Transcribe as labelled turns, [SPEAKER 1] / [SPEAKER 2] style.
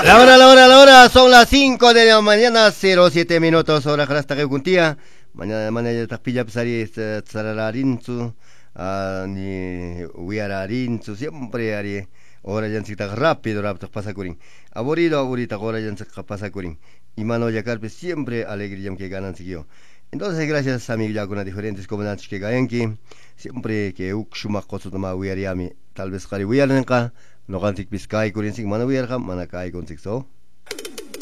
[SPEAKER 1] La hora, son las 5 de la mañana, 07 minutos, hora hasta que cuntía. Mañana ya está pilla psari, tsarararinzu, ni huiararinzu, siempre haré. Ahora ya se está rápido, rápido, pasa curin. Aburrido, aburrido, ahora ya se pasa curin. Y mano ya carpe siempre alegría que ganan siguió. Entonces, gracias a mi ya con las diferentes comandantes que ganan aquí, siempre que ukshuma cosas toma huiariami, tal vez cari huiarenka, no gantik piskai kurin sig mana huiarka, mana kai con so.